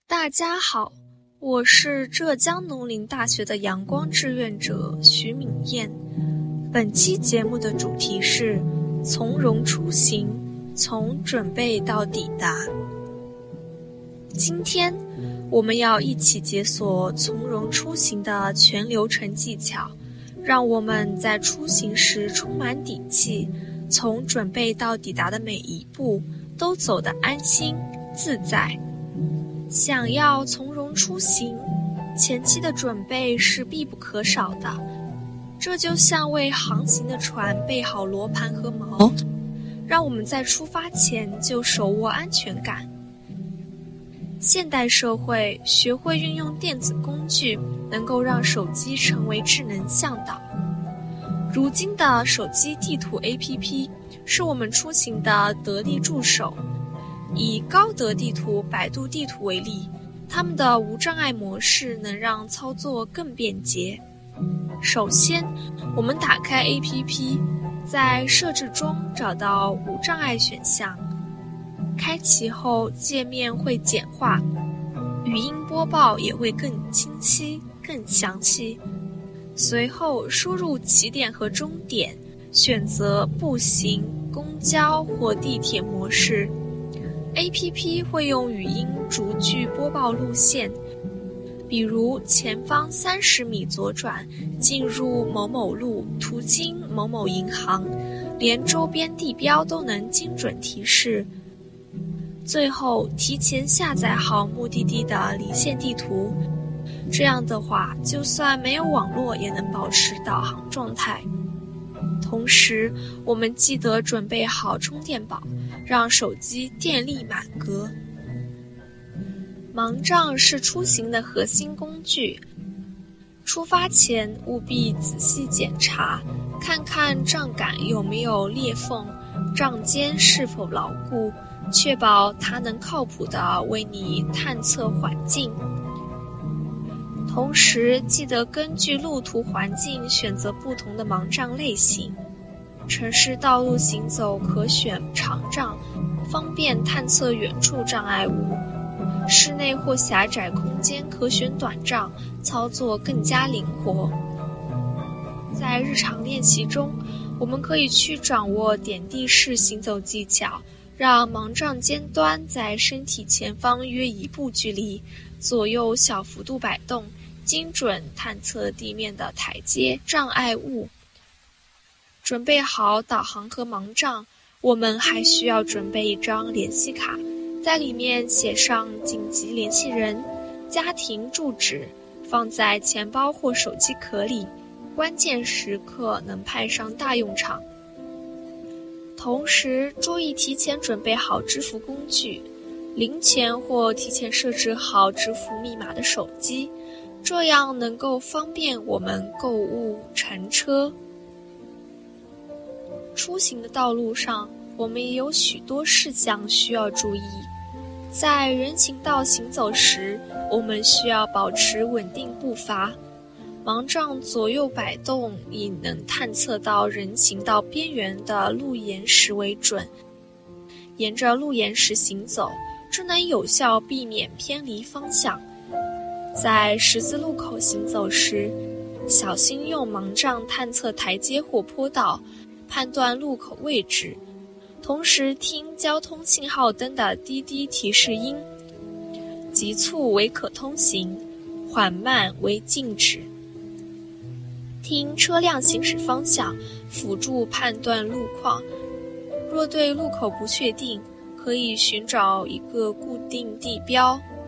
大家好，我是浙江农林大学的阳光志愿者徐敏燕。本期节目的主题是从容出行，从准备到抵达。今天我们要一起解锁从容出行的全流程技巧，让我们在出行时充满底气，从准备到抵达的每一步都走得安心自在。想要从容出行，前期的准备是必不可少的。这就像为航行的船备好罗盘和锚，让我们在出发前就手握安全感。现代社会学会运用电子工具，能够让手机成为智能向导。如今的手机地图 APP 是我们出行的得力助手。以高德地图、百度地图为例，它们的无障碍模式能让操作更便捷。首先，我们打开 APP， 在设置中找到无障碍选项，开启后界面会简化，语音播报也会更清晰、更详细。随后输入起点和终点，选择步行、公交或地铁模式。APP 会用语音逐句播报路线，比如前方30米左转，进入某某路，途经某某银行，连周边地标都能精准提示。最后提前下载好目的地的离线地图，这样的话，就算没有网络也能保持导航状态。同时，我们记得准备好充电宝，让手机电力满格。盲杖是出行的核心工具，出发前务必仔细检查，看看杖杆有没有裂缝，杖尖是否牢固，确保它能靠谱地为你探测环境。同时，记得根据路途环境选择不同的盲杖类型。城市道路行走可选长杖，方便探测远处障碍物；室内或狭窄空间可选短杖，操作更加灵活。在日常练习中，我们可以去掌握点地式行走技巧，让盲杖尖端在身体前方约1步距离，左右小幅度摆动，精准探测地面的台阶、障碍物。准备好导航和盲杖，我们还需要准备一张联系卡，在里面写上紧急联系人、家庭住址，放在钱包或手机壳里，关键时刻能派上大用场。同时，注意提前准备好支付工具，零钱或提前设置好支付密码的手机，这样能够方便我们购物、乘车。出行的道路上，我们也有许多事项需要注意。在人行道行走时，我们需要保持稳定步伐，盲杖左右摆动，以能探测到人行道边缘的路沿石为准，沿着路沿石行走，这能有效避免偏离方向。在十字路口行走时，小心用盲杖探测台阶或坡道，判断路口位置，同时听交通信号灯的滴滴提示音，急促为可通行，缓慢为静止。听车辆行驶方向，辅助判断路况。若对路口不确定，可以寻找一个固定地标，